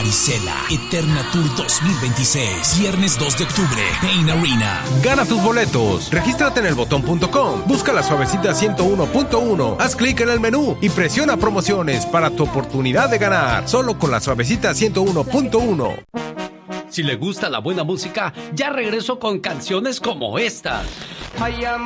Marisela, Eterna Tour 2026, viernes 2 de octubre, Pain Arena. Gana tus boletos. Regístrate en elbotón.com. Busca la Suavecita 101.1. Haz clic en el menú y presiona promociones para tu oportunidad de ganar. Solo con la Suavecita 101.1. Si le gusta la buena música, ya regreso con canciones como esta.